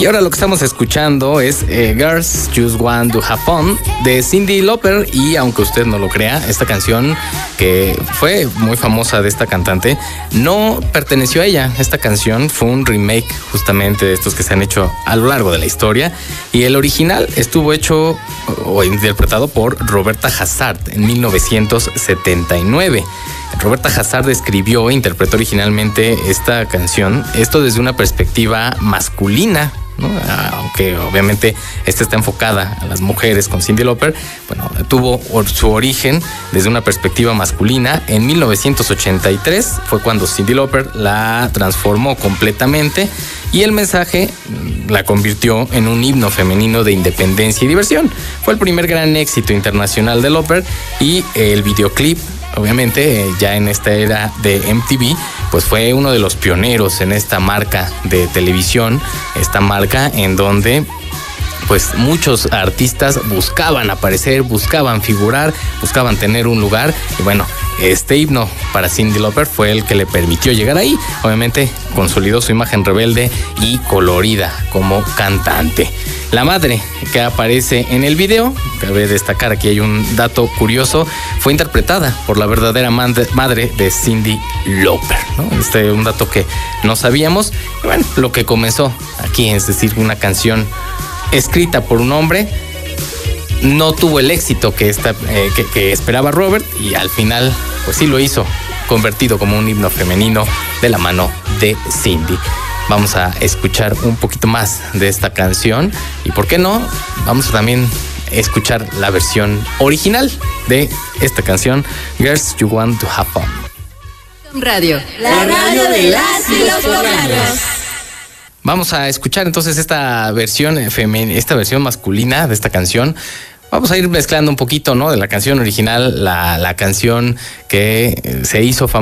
Y ahora lo que estamos escuchando es Girls Just Want to Have Fun de Cyndi Lauper. Y aunque usted no lo crea, esta canción que fue muy famosa de esta cantante no perteneció a ella. Esta canción fue un remake justamente de estos que se han hecho a lo largo de la historia. Y el original estuvo hecho o interpretado por Roberta Hazard en 1979. Roberta Hazard escribió e interpretó originalmente esta canción, esto desde una perspectiva masculina, ¿no? Aunque obviamente esta está enfocada a las mujeres con Cyndi Lauper. Bueno, tuvo su origen desde una perspectiva masculina. En 1983 fue cuando Cyndi Lauper la transformó completamente y el mensaje la convirtió en un himno femenino de independencia y diversión. Fue el primer gran éxito internacional de Lauper y el videoclip, obviamente, ya en esta era de MTV, pues fue uno de los pioneros en esta marca de televisión, esta marca en donde pues muchos artistas buscaban aparecer, buscaban figurar, buscaban tener un lugar. Y bueno, este himno para Cyndi Lauper fue el que le permitió llegar ahí. Obviamente consolidó su imagen rebelde y colorida como cantante. La madre que aparece en el video, cabe destacar, aquí hay un dato curioso, fue interpretada por la verdadera madre de Cyndi Lauper, ¿no? Un dato que no sabíamos. Y bueno, lo que comenzó aquí, es decir, una canción escrita por un hombre, no tuvo el éxito que esperaba Robert, y al final pues sí lo hizo, convertido como un himno femenino de la mano de Cyndi. Vamos a escuchar un poquito más de esta canción y por qué no, vamos a también escuchar la versión original de esta canción, Girls You Want to Have Fun. Radio, la radio de las y los poblanos. Vamos a escuchar entonces esta versión masculina de esta canción. Vamos a ir mezclando un poquito, ¿no? De la canción original, la canción que se hizo famosa